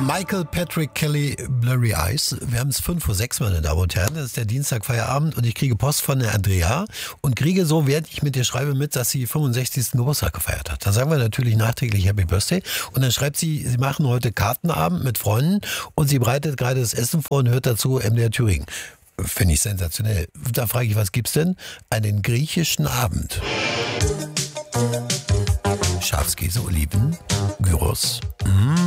Michael Patrick Kelly, Blurry Eyes. Wir haben es 5:06 Uhr, meine Damen und Herren. Das ist der Dienstag Feierabend und ich kriege Post von der Andrea und kriege so, während ich mit ihr schreibe, mit, dass sie 65. Geburtstag gefeiert hat. Da sagen wir natürlich nachträglich Happy Birthday und dann schreibt sie, sie machen heute Kartenabend mit Freunden und sie bereitet gerade das Essen vor und hört dazu MDR Thüringen. Finde ich sensationell. Da frage ich, was gibt's denn? Einen griechischen Abend. Schafskäse, Oliven, Gyros.